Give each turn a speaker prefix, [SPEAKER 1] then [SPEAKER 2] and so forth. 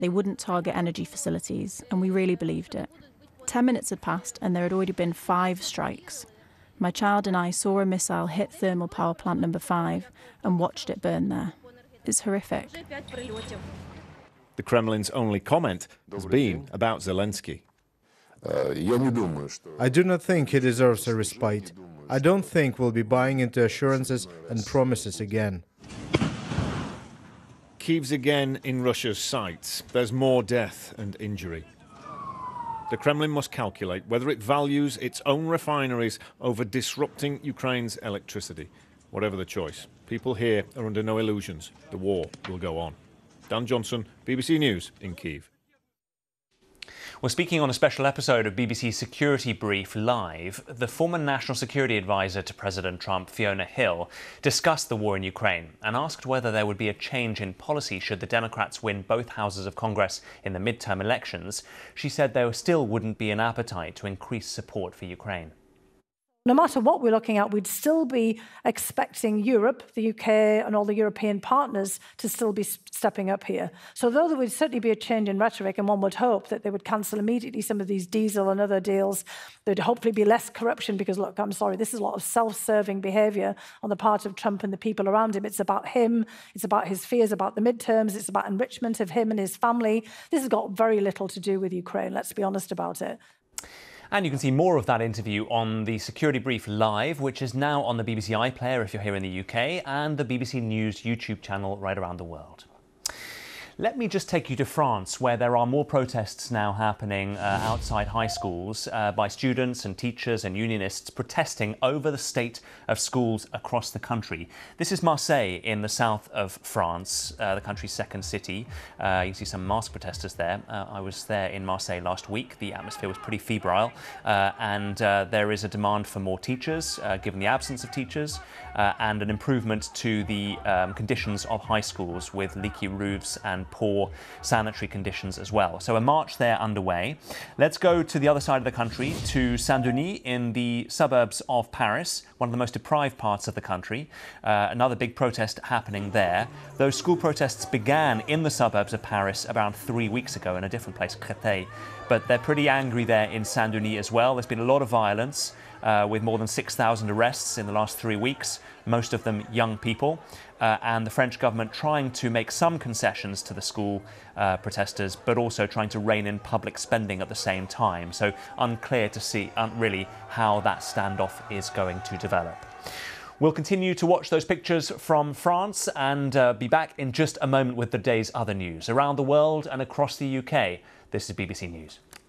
[SPEAKER 1] They wouldn't target energy facilities, and we really believed it. 10 minutes had passed, and there had already been 5 strikes. My child and I saw a missile hit thermal power plant number 5 and watched it burn there. It's horrific.
[SPEAKER 2] The Kremlin's only comment has been about Zelensky.
[SPEAKER 3] I do not think he deserves a respite. I don't think we'll be buying into assurances and promises again.
[SPEAKER 2] Kyiv's again in Russia's sights. There's more death and injury. The Kremlin must calculate whether it values its own refineries over disrupting Ukraine's electricity. Whatever the choice, people here are under no illusions. The war will go on. Dan Johnson, BBC News in Kyiv.
[SPEAKER 4] Well, speaking on a special episode of BBC Security Brief Live, the former National Security Advisor to President Trump, Fiona Hill, discussed the war in Ukraine and asked whether there would be a change in policy should the Democrats win both houses of Congress in the midterm elections. She said there still wouldn't be an appetite to increase support for Ukraine.
[SPEAKER 5] No matter what we're looking at, we'd still be expecting Europe, the UK and all the European partners to still be stepping up here. So though there would certainly be a change in rhetoric, and one would hope that they would cancel immediately some of these diesel and other deals, there'd hopefully be less corruption because, look, I'm sorry, this is a lot of self-serving behaviour on the part of Trump and the people around him. It's about him, it's about his fears about the midterms, it's about enrichment of him and his family. This has got very little to do with Ukraine, let's be honest about it.
[SPEAKER 4] And you can see more of that interview on the Security Brief Live, which is now on the BBC iPlayer if you're here in the UK, and the BBC News YouTube channel right around the world. Let me just take you to France, where there are more protests now happening outside high schools by students and teachers and unionists protesting over the state of schools across the country. This is Marseille in the south of France, the country's second city. You can see some masked protesters there. I was there in Marseille last week. The atmosphere was pretty febrile and there is a demand for more teachers, given the absence of teachers, and an improvement to the conditions of high schools with leaky roofs and poor sanitary conditions as well. So a march there underway. Let's go to the other side of the country, to Saint-Denis in the suburbs of Paris, one of the most deprived parts of the country. Another big protest happening there. Those school protests began in the suburbs of Paris around 3 weeks ago in a different place, Créteil. But they're pretty angry there in Saint-Denis as well. There's been a lot of violence, with more than 6,000 arrests in the last 3 weeks, most of them young people, and the French government trying to make some concessions to the school protesters, but also trying to rein in public spending at the same time. So unclear to see really how that standoff is going to develop. We'll continue to watch those pictures from France and be back in just a moment with the day's other news around the world and across the UK. This is BBC News.